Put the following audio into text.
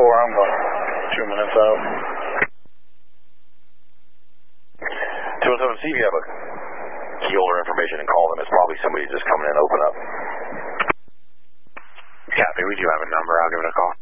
I'm going 2 minutes out. 217, see if you have a key holder information and call them. It's probably somebody just coming in to open up. Copy, we do have a number. I'll give it a call.